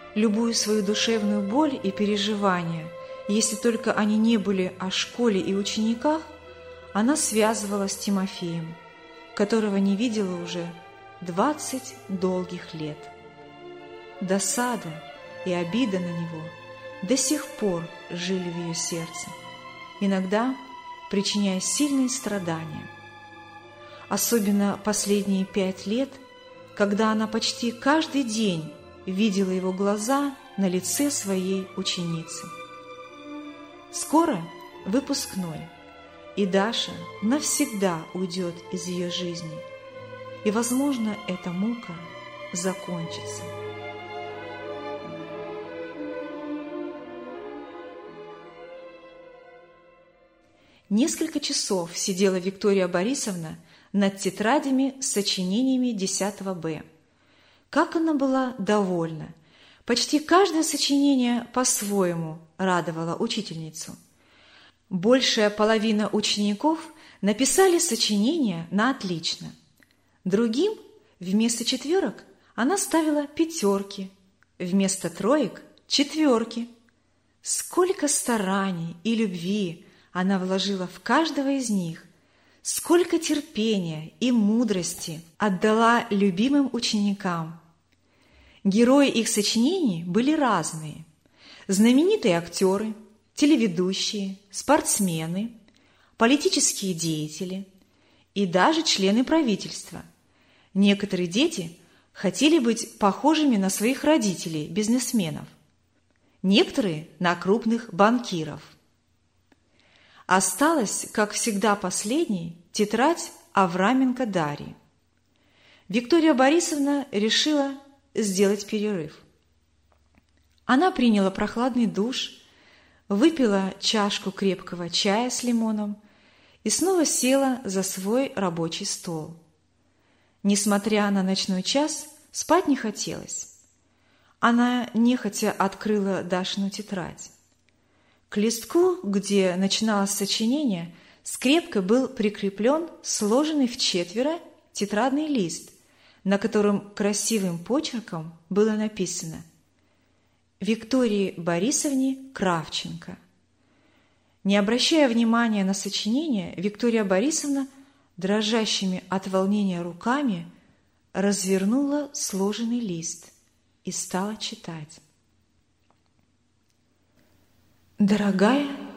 Любую свою душевную боль и переживания, если только они не были о школе и учениках, она связывала с Тимофеем, которого не видела уже 20 долгих лет. Досада и обида на него до сих пор жили в ее сердце, иногда причиняя сильные страдания. Особенно последние 5 лет, когда она почти каждый день видела его глаза на лице своей ученицы. Скоро выпускной, и Даша навсегда уйдет из ее жизни, и, возможно, эта мука закончится. Несколько часов сидела Виктория Борисовна над тетрадями с сочинениями 10 Б. Как она была довольна! Почти каждое сочинение по-своему радовало учительницу. Большая половина учеников написали сочинения на отлично. Другим вместо 4 она ставила 5, вместо 3 – 4. Сколько стараний и любви она вложила в каждого из них, сколько терпения и мудрости отдала любимым ученикам. Герои их сочинений были разные: знаменитые актеры, телеведущие, спортсмены, политические деятели и даже члены правительства. Некоторые дети хотели быть похожими на своих родителей, бизнесменов, некоторые – на крупных банкиров. Осталась, как всегда, последней тетрадь Авраменко Дарьи. Виктория Борисовна решила сделать перерыв. Она приняла прохладный душ, выпила чашку крепкого чая с лимоном и снова села за свой рабочий стол. Несмотря на ночной час, спать не хотелось. Она нехотя открыла Дашину тетрадь. К листку, где начиналось сочинение, скрепкой был прикреплен сложенный в 4 тетрадный лист, на котором красивым почерком было написано: Виктории Борисовне Кравченко. Не обращая внимания на сочинение, Виктория Борисовна дрожащими от волнения руками развернула сложенный лист и стала читать. Дорогая